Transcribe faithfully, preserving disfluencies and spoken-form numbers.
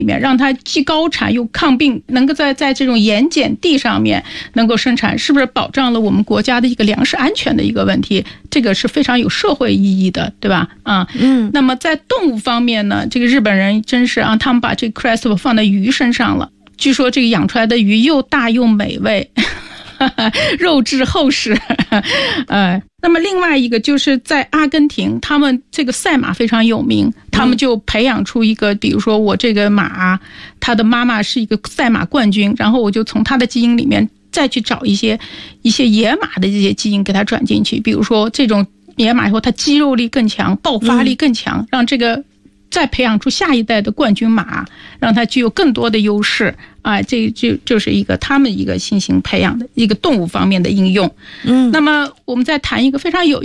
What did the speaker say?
里面，让它既高产又抗病，能够在在这种盐碱地上面能够生产，是不是保障了我们国家的一个粮食安全的一个问题？这个是非常有社会意义的，对吧？啊，嗯。那么在动物方面呢，这个日本人真是啊，他们把这个 CRISPR 放在鱼身上了，据说这个养出来的鱼又大又美味。肉质厚实，呃，那么另外一个就是在阿根廷，他们这个赛马非常有名，他们就培养出一个，比如说我这个马，他的妈妈是一个赛马冠军，然后我就从他的基因里面再去找一些一些野马的这些基因给它转进去，比如说这种野马以后，它肌肉力更强，爆发力更强，让这个再培养出下一代的冠军马，让它具有更多的优势啊！这就就是一个他们一个新型培养的一个动物方面的应用。嗯，那么我们再谈一个非常有